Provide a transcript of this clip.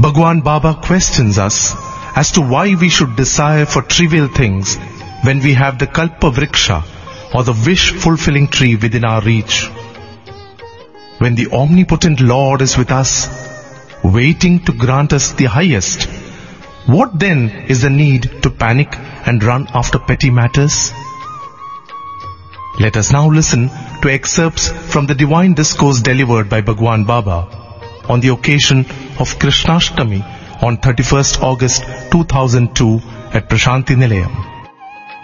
Bhagwan Baba questions us as to why we should desire for trivial things when we have the Kalpa Vriksha or the wish-fulfilling tree within our reach. When the omnipotent Lord is with us, waiting to grant us the highest, what then is the need to panic and run after petty matters? Let us now listen to excerpts from the divine discourse delivered by Bhagwan Baba on the occasion of Krishnashtami on 31st August 2002 at Prashanti Nilayam.